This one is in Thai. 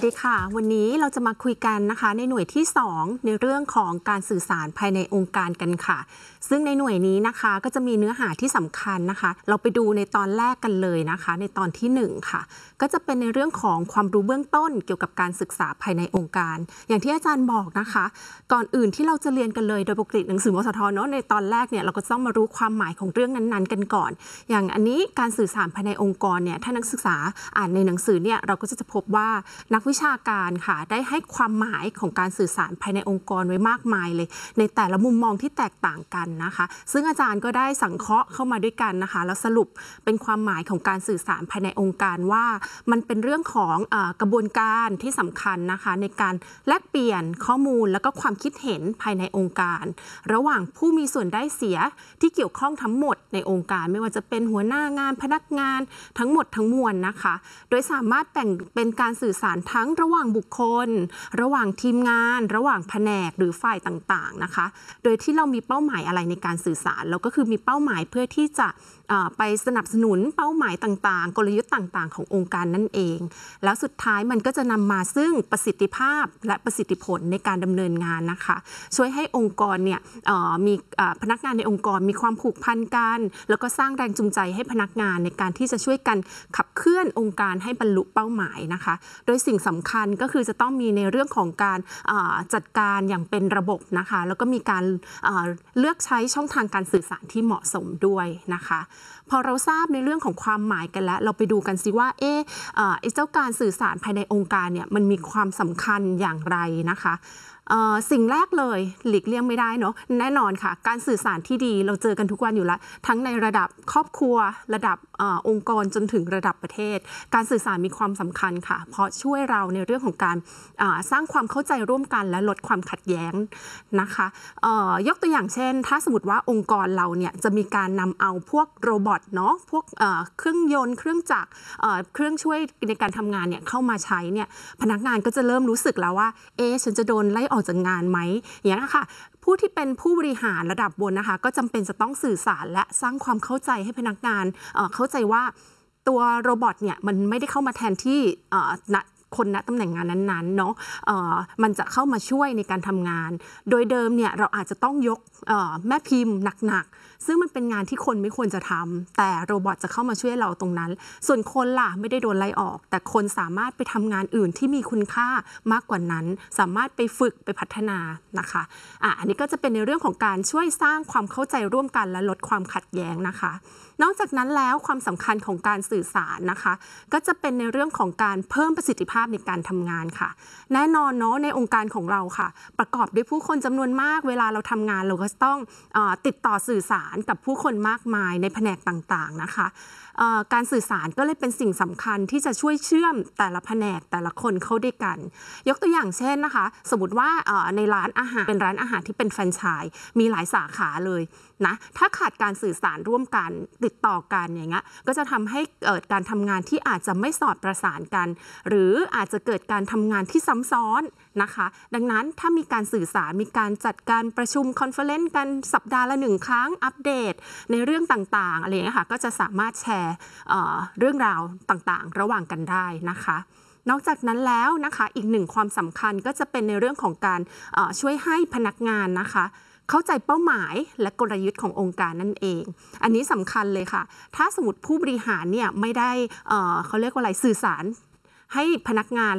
ดีค่ะวันนี้เราจะมาคุยกันนะคะในหน่วยที่2ในเรื่องของการสื่อสารภายในองค์การกันค่ะซึ่งในหน่วยนี้นะคะก็จะมีเนื้อหาที่สำคัญนะคะเราไปดูในตอนแรกกันเลยนะคะในตอนที่1ค่ะก็จะเป็นในเรื่องของความรู้เบื้องต้นเกี่ยวกับการศึกษาภายในองค์การอย่างที่อาจารย์บอกนะคะก่อนอื่นที่เราจะเรียนกันเลยโดยปกติหนังสือมสทเนาะในตอนแรกเนี่ยเราก็ต้องมารู้ความหมายของเรื่องนั้นๆกันก่อนอย่างอันนี้การสื่อสารภายในองค์กรเนี่ยถ้านักศึกษาอ่านในหนังสือเนี่ยเราก็จะพบว่านักวิชาการค่ะได้ให้ความหมายของการสื่อสารภายในองค์กรไว้มากมายเลยในแต่ละมุมมองที่แตกต่างกันนะคะซึ่งอาจารย์ก็ได้สังเคราะห์เข้ามาด้วยกันนะคะแล้วสรุปเป็นความหมายของการสื่อสารภายในองค์การว่ามันเป็นเรื่องของกระบวนการที่สำคัญนะคะในการแลกเปลี่ยนข้อมูลแล้วก็ความคิดเห็นภายในองค์การระหว่างผู้มีส่วนได้เสียที่เกี่ยวข้องทั้งหมดในองค์การไม่ว่าจะเป็นหัวหน้างานพนักงานทั้งหมดทั้งมวลนะคะโดยสามารถแบ่งเป็นการสื่อสารทั้งระหว่างบุคคลระหว่างทีมงานระหว่างแผนกหรือฝ่ายต่างๆนะคะโดยที่เรามีเป้าหมายอะไรในการสื่อสารเราก็คือมีเป้าหมายเพื่อที่จะไปสนับสนุนเป้าหมายต่างๆกลยุทธ์ต่างๆขององค์การนั่นเองแล้วสุดท้ายมันก็จะนำมาซึ่งประสิทธิภาพและประสิทธิผลในการดำเนินงานนะคะช่วยให้องค์กรเนี่ยมีพนักงานในองค์กรมีความผูกพันกันแล้วก็สร้างแรงจูงใจให้พนักงานในการที่จะช่วยกันขับเคลื่อนองค์การให้บรรลุเป้าหมายนะคะโดยสิ่งสำคัญก็คือจะต้องมีในเรื่องของการจัดการอย่างเป็นระบบนะคะแล้วก็มีการเลือกใช้ช่องทางการสื่อสารที่เหมาะสมด้วยนะคะพอเราทราบในเรื่องของความหมายกันแล้วเราไปดูกันสิว่าไอ้เจ้าการสื่อสารภายในองค์การเนี่ยมันมีความสำคัญอย่างไรนะคะสิ่งแรกเลยหลีกเลี่ยงไม่ได้เนาะแน่นอนค่ะการสื่อสารที่ดีเราเจอกันทุกวันอยู่แล้วทั้งในระดับครอบครัวระดับองค์กรจนถึงระดับประเทศการสื่อสารมีความสำคัญค่ะเพราะช่วยเราในเรื่องของการสร้างความเข้าใจร่วมกันและลดความขัดแย้งนะคะยกตัวอย่างเช่นถ้าสมมติว่าองค์กรเราเนี่ยจะมีการนำเอาพวกโรบอทเนาะพวกเครื่องยนต์เครื่องจักรเครื่องช่วยในการทำงานเนี่ยเข้ามาใช้เนี่ยพนักงานก็จะเริ่มรู้สึกแล้วว่าฉันจะโดนไล่ออกจากงานไหมอย่างนี้ค่ะผู้ที่เป็นผู้บริหารระดับบนนะคะก็จำเป็นจะต้องสื่อสารและสร้างความเข้าใจให้พนักงานเข้าใจว่าตัวโรบอทเนี่ยมันไม่ได้เข้ามาแทนที่คนณตำแหน่งงานนั้นๆเนาะมันจะเข้ามาช่วยในการทำงานโดยเดิมเนี่ยเราอาจจะต้องยกแม่พิมพ์หนักๆซึ่งมันเป็นงานที่คนไม่ควรจะทำแต่โรบอทจะเข้ามาช่วยเราตรงนั้นส่วนคนล่ะไม่ได้โดนไล่ออกแต่คนสามารถไปทำงานอื่นที่มีคุณค่ามากกว่านั้นสามารถไปฝึกไปพัฒนานะคะอันนี้ก็จะเป็นในเรื่องของการช่วยสร้างความเข้าใจร่วมกันและลดความขัดแย้งนะคะนอกจากนั้นแล้วความสำคัญของการสื่อสารนะคะก็จะเป็นในเรื่องของการเพิ่มประสิทธิภาพในการทำงานค่ะแน่นอนเนาะในองค์การของเราค่ะประกอบด้วยผู้คนจำนวนมากเวลาเราทำงานเราก็ต้องติดต่อสื่อสารกับผู้คนมากมายในแผนกต่างๆนะคะการสื่อสารก็เลยเป็นสิ่งสำคัญที่จะช่วยเชื่อมแต่ละแผนกแต่ละคนเข้าด้วยกันยกตัวอย่างเช่นนะคะสมมติว่าในร้านอาหารเป็นร้านอาหารที่เป็นแฟรนไชส์มีหลายสาขาเลยนะถ้าขาดการสื่อสารร่วมกันติดต่อกันอย่างเงี้ยก็จะทำให้เกิดการทำงานที่อาจจะไม่สอดประสานกันหรืออาจจะเกิดการทำงานที่ซ้ำซ้อนนะคะดังนั้นถ้ามีการสื่อสารมีการจัดการประชุมคอนเฟอเรนซ์กันสัปดาห์ละ1 ครั้งอัปเดตในเรื่องต่างๆอะไรอย่างเงี้ยค่ะก็จะสามารถแชร์เรื่องราวต่างๆระหว่างกันได้นะคะนอกจากนั้นแล้วนะคะอีกหนึ่งความสำคัญก็จะเป็นในเรื่องของการช่วยให้พนักงานนะคะเข้าใจเป้าหมายและกลยุทธ์ขององค์การนั่นเองอันนี้สำคัญเลยค่ะถ้าสมมติผู้บริหารเนี่ยไม่ได้เขาเรียกว่าอะไรสื่อสารให้พนักงาน